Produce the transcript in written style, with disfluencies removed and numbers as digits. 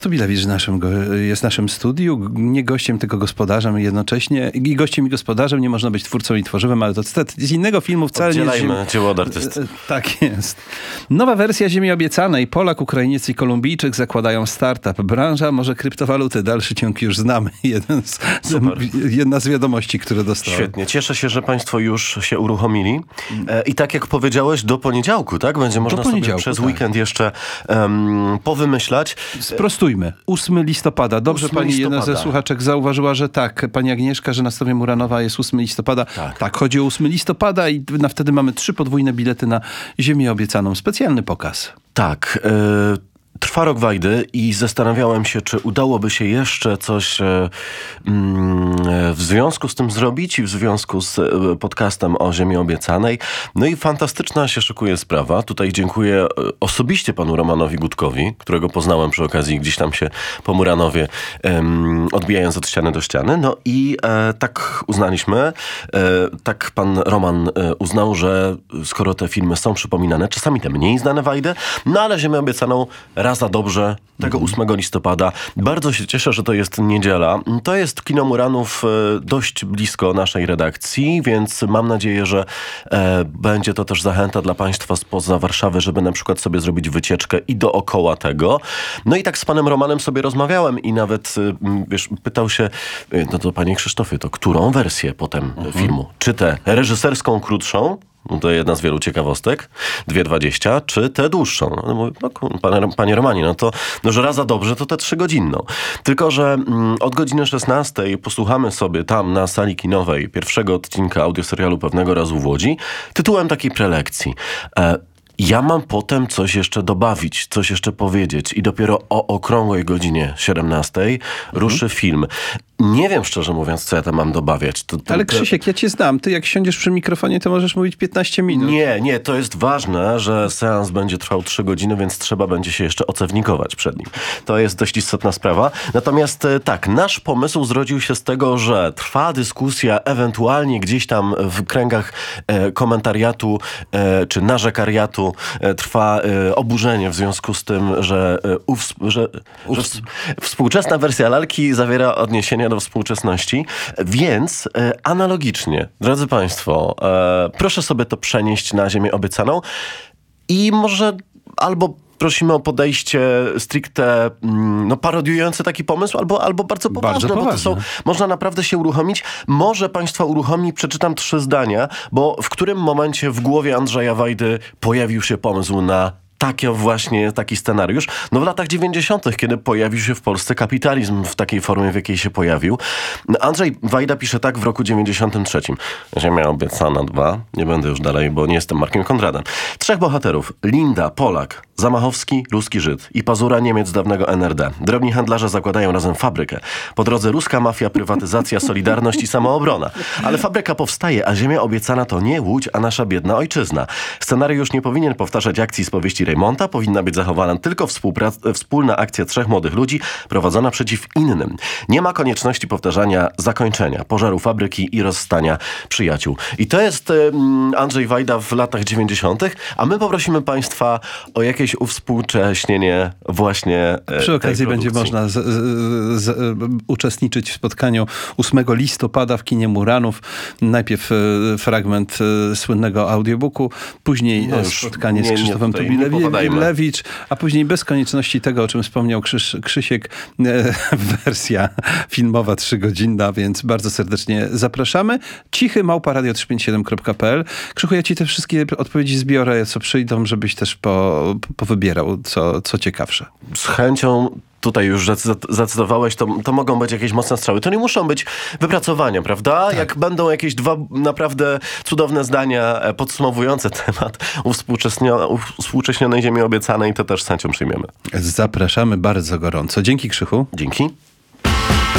Tubilewicz jest naszym studiu, nie gościem, tylko gospodarzem jednocześnie. I gościem i gospodarzem nie można być twórcą i tworzywem, ale to z innego filmu wcale Oddzielajmy dzieło od artysty. Tak jest. Nowa wersja Ziemi Obiecanej. Polak, Ukrainiec i Kolumbijczyk zakładają startup. Branża, może kryptowaluty. Dalszy ciąg już znamy. Jedna z wiadomości, które dostałem. Świetnie. Cieszę się, że państwo już się uruchomili. I tak jak powiedziałeś, do poniedziałku, tak? Będzie można sobie przez weekend jeszcze powymyślać. Sprostujmy. 8 listopada. Dobrze, 8 pani jedna listopada. ze słuchaczek zauważyła, że tak. Pani Agnieszka, że na Strowie Muranowa jest 8 listopada. Tak, chodzi o 8 listopada i wtedy mamy 3 podwójne bilety na Ziemię Obiecaną. Specjalny pokaz. Tak. Trwa rok Wajdy i zastanawiałem się, czy udałoby się jeszcze coś w związku z tym zrobić i w związku z podcastem o Ziemi Obiecanej. No i fantastyczna się szykuje sprawa. Tutaj dziękuję osobiście panu Romanowi Gutkowi, którego poznałem przy okazji gdzieś tam się po Muranowie odbijając od ściany do ściany. No i tak uznaliśmy, tak pan Roman uznał, że skoro te filmy są przypominane, czasami te mniej znane Wajdy, no ale Ziemię Obiecaną raz za dobrze, tego 8 listopada. Bardzo się cieszę, że to jest niedziela. To jest Kino Muranów dość blisko naszej redakcji, więc mam nadzieję, że będzie to też zachęta dla państwa spoza Warszawy, żeby na przykład sobie zrobić wycieczkę i dookoła tego. No i tak z panem Romanem sobie rozmawiałem i nawet pytał się, no to panie Krzysztofie, to którą wersję potem filmu? Czy tę reżyserską krótszą? To jedna z wielu ciekawostek. 2:20, czy tę dłuższą? No, mówię, panie Romanie, że raz za dobrze, to tę 3-godzinną. Tylko że od godziny 16 posłuchamy sobie tam na sali kinowej pierwszego odcinka audioserialu Pewnego razu w Łodzi tytułem takiej prelekcji. Ja mam potem coś jeszcze dobawić, coś jeszcze powiedzieć i dopiero o okrągłej godzinie 17 ruszy film. Nie wiem, szczerze mówiąc, co ja tam mam dobawiać. Ale Krzysiek, ja cię znam. Ty jak siądziesz przy mikrofonie, to możesz mówić 15 minut. Nie, to jest ważne, że seans będzie trwał 3 godziny, więc trzeba będzie się jeszcze ocewnikować przed nim. To jest dość istotna sprawa. Natomiast tak, nasz pomysł zrodził się z tego, że trwa dyskusja, ewentualnie gdzieś tam w kręgach komentariatu czy narzekariatu trwa oburzenie w związku z tym, że współczesna wersja lalki zawiera odniesienia do współczesności, więc analogicznie, drodzy państwo, proszę sobie to przenieść na Ziemię Obiecaną i może albo prosimy o podejście stricte parodiujące taki pomysł, albo bardzo poważne, bo to można naprawdę się uruchomić. Może państwa uruchomi, przeczytam 3 zdania, bo w którym momencie w głowie Andrzeja Wajdy pojawił się pomysł na taki scenariusz. No w latach 90., kiedy pojawił się w Polsce kapitalizm w takiej formie, w jakiej się pojawił. Andrzej Wajda pisze tak w roku 93. Ziemia Obiecana 2. Nie będę już dalej, bo nie jestem Markiem Konradem. 3 bohaterów. Linda, Polak, Zamachowski, ruski Żyd i Pazura, Niemiec z dawnego NRD. Drobni handlarze zakładają razem fabrykę. Po drodze ruska mafia, prywatyzacja, solidarność i samoobrona. Ale fabryka powstaje, a Ziemia Obiecana to nie Łódź, a nasza biedna ojczyzna. Scenariusz nie powinien powtarzać akcji z powieści Reymonta, powinna być zachowana tylko wspólna akcja 3 młodych ludzi prowadzona przeciw innym. Nie ma konieczności powtarzania zakończenia, pożaru fabryki i rozstania przyjaciół. I to jest Andrzej Wajda w latach 90., a my poprosimy państwa o jakieś uwspółcześnienie właśnie przy okazji będzie można uczestniczyć w spotkaniu 8 listopada w kinie Muranów. Najpierw fragment słynnego audiobooku, później spotkanie z Krzysztofem Tubilewicz, a później bez konieczności tego, o czym wspomniał Krzysiek, wersja filmowa 3-godzinna, więc bardzo serdecznie zapraszamy. cichy@radio357.pl. Krzychu, ja ci te wszystkie odpowiedzi zbiorę, co przyjdą, żebyś też powybierał co ciekawsze. Z chęcią. Tutaj już zdecydowałeś, to mogą być jakieś mocne strzały. To nie muszą być wypracowania, prawda? Tak. Jak będą jakieś 2 naprawdę cudowne zdania podsumowujące temat uwspółcześnionej Ziemi Obiecanej, to też z chęcią przyjmiemy. Zapraszamy bardzo gorąco. Dzięki, Krzychu. Dzięki.